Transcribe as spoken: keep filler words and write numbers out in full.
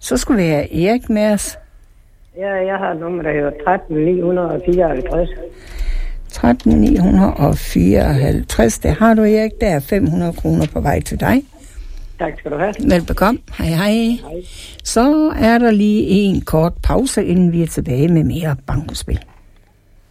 Så skulle vi have Erik med os. Ja, jeg har et nummer, der hedder tretten ni fireoghalvtreds. tretten ni fireoghalvtreds. Det har du, Erik. Der er fem hundrede kroner på vej til dig. Tak skal du have. Velbekomme. Hej, hej. Hej. Så er der lige en kort pause, inden vi er tilbage med mere bankospil.